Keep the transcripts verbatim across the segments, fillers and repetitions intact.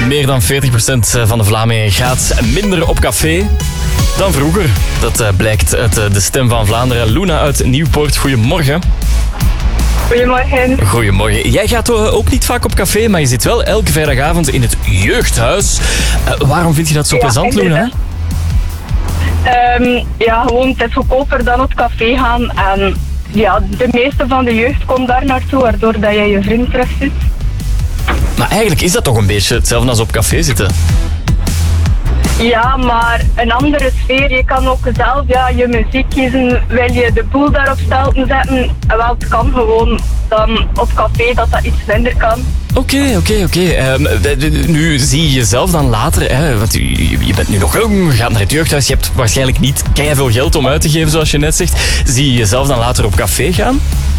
Meer dan veertig procent van de Vlamingen gaat minder op café dan vroeger. Dat uh, blijkt uit uh, de Stem van Vlaanderen. Luna uit Nieuwpoort, goedemorgen. Goedemorgen. Goedemorgen. Jij gaat uh, ook niet vaak op café, maar je zit wel elke vrijdagavond in het jeugdhuis. Uh, waarom vind je dat zo Ja, plezant, Luna? Um, ja, gewoon het is goedkoper dan op café gaan. En ja, de meeste van de jeugd komt daar naartoe, waardoor dat je je vriend terug ziet. Maar eigenlijk is dat toch een beetje hetzelfde als op café zitten? Ja, maar een andere sfeer. Je kan ook zelf ja, je muziek kiezen. Wil je de boel daarop stelten zetten? Wel, het kan gewoon dan op café dat dat iets minder kan. Oké, oké, oké. Nu zie je jezelf dan later, hè, want je, je bent nu nog jong, je gaat naar het jeugdhuis, je hebt waarschijnlijk niet keiveel geld om uit te geven, zoals je net zegt. Zie je jezelf dan later op café gaan?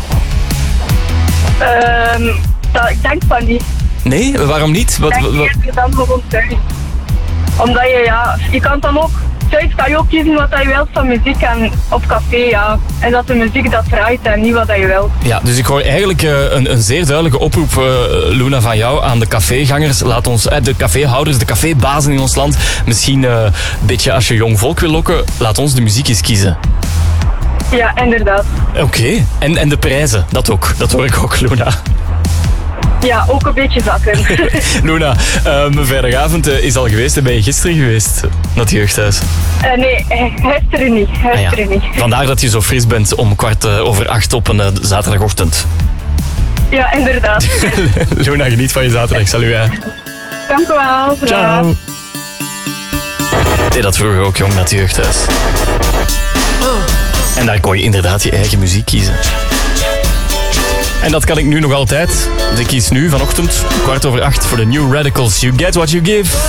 Um, dat, ik denk van niet. Nee, waarom niet? Wat, ik denk wat, eerder dan gewoon thuis. Omdat je, ja, je kan dan ook, thuis kan je ook kiezen wat je wilt van muziek en op café, ja. En dat de muziek dat draait en niet wat je wilt. Ja, dus ik hoor eigenlijk uh, een, een zeer duidelijke oproep, uh, Luna, van jou aan de cafégangers. Laat ons, uh, de caféhouders, de cafébazen in ons land, misschien uh, een beetje als je jong volk wil lokken, laat ons de muziek eens kiezen. Ja, inderdaad. Oké, okay. en, en de prijzen, dat ook. Dat hoor ik ook, Luna. Ja, ook een beetje zakken. Luna, um, vrijdagavond uh, is al geweest. Ben je gisteren geweest naar het jeugdhuis? Uh, nee, gisteren niet. Gisteren ah, ja. niet. Vandaar dat je zo fris bent om kwart uh, over acht op een uh, zaterdagochtend. Ja, inderdaad. Luna, geniet van je zaterdag. Salut, hè. Dank u wel. Ciao. Ik deed dat vroeger ook, jong, naar het jeugdhuis. En daar kon je inderdaad je eigen muziek kiezen. En dat kan ik nu nog altijd. Ik kies nu vanochtend, kwart over acht, voor de New Radicals. You get what you give.